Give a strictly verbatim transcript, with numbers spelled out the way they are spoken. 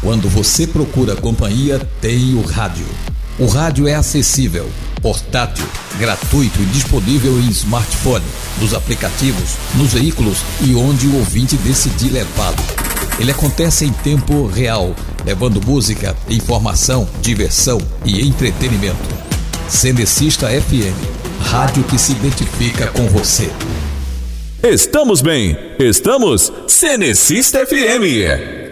Quando você procura companhia, tem o rádio. O rádio é acessível, portátil, gratuito e disponível em smartphone, nos aplicativos, nos veículos e onde o ouvinte decidir levá-lo. Ele acontece em tempo real, levando música, informação, diversão e entretenimento. Cenecista F M, rádio que se identifica com você. Estamos bem, estamos Cenecista F M.